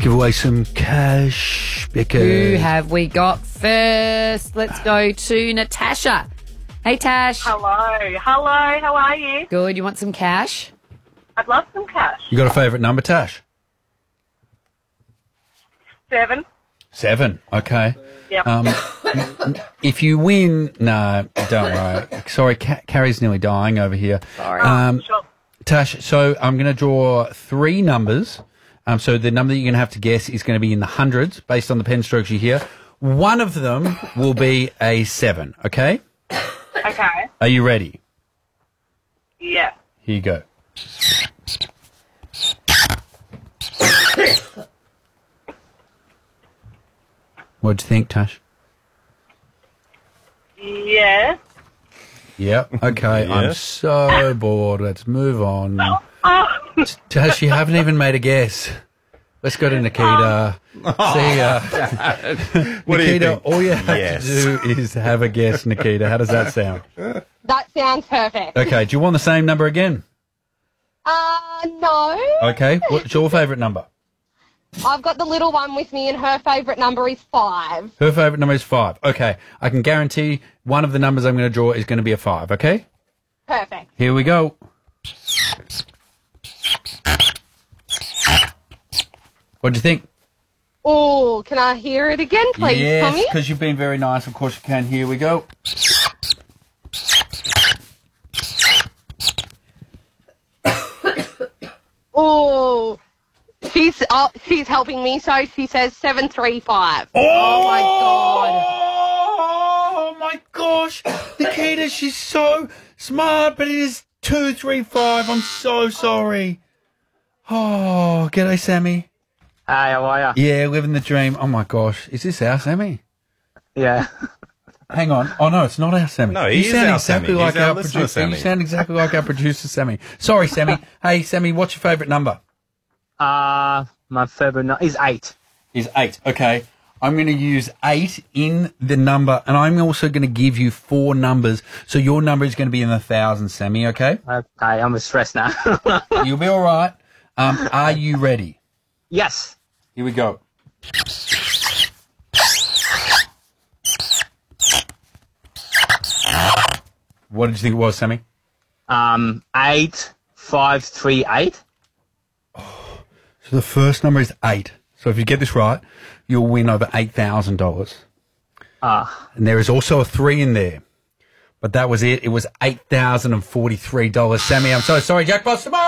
give away some cash because... Who have we got first? Let's go to Natasha. Hey, Tash. Hello, how are you? Good. You want some cash? I'd love some cash. You got a favourite number, Tash? 7. 7, okay. Yep. If you win... No, don't worry. Sorry, Carrie's nearly dying over here. Sorry. Sure. Tash, so I'm going to draw 3 numbers. So the number that you're going to have to guess is going to be in the hundreds based on the pen strokes you hear. One of them will be a 7, okay? Okay. Are you ready? Yeah. Here you go. What'd you think, Tash? Yeah. Yep. Okay, Yeah. I'm so bored. Let's move on. Oh, Tash, you haven't even made a guess. Let's go to Nikita. See ya. What do you Nikita, think? all you have Yes. to do is have a guess, Nikita. How does that sound? That sounds perfect. Okay, do you want the same number again? No. Okay, what's your favourite number? I've got the little one with me and her favourite number is 5. Her favourite number is 5. Okay, I can guarantee one of the numbers I'm going to draw is going to be a 5, okay? Perfect. Here we go. What do you think? Oh, can I hear it again, please, yes, Tommy? because you've been very nice. Of course you can. Here we go. Oh, she's helping me, so she says 735. Oh my God. Oh my gosh, Nikita, she's so smart, but it is 235. I'm so sorry. Oh, g'day, Sammy. Hi, how are you? Yeah, living the dream. Oh my gosh, is this our Sammy? Yeah. Hang on. Oh no, it's not our Sammy. No, you he is sound our exactly Sammy. like He's our our listener, producer. Sammy. You sound exactly like our producer, Sammy. Sorry, Sammy. Hey, Sammy, what's your favourite number? My favourite is 8. Is 8. Okay. I'm going to use 8 in the number, and I'm also going to give you 4 numbers. So your number is going to be in the thousands, Sammy, okay? Okay, I'm stressed now. You'll be all right. Are you ready? Yes. Here we go. What did you think it was, Sammy? 8538. So the first number is 8. So if you get this right, you'll win over $8,000. And there is also a 3 in there. But that was it. It was $8,043. Sammy, I'm so sorry. Jackpot's tomorrow.